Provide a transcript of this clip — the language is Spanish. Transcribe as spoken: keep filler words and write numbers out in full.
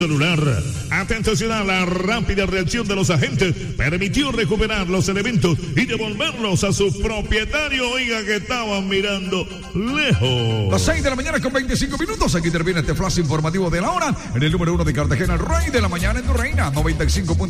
celular. Atención, la rápida reacción de los agentes permitió recuperar los elementos y devolverlos a su propietario. Oiga que estaban mirando lejos. Las seis de la mañana con veinticinco minutos. Aquí termina este flash informativo de la hora en el número uno de Cartagena, el rey de la mañana en tu reina, noventa y cinco punto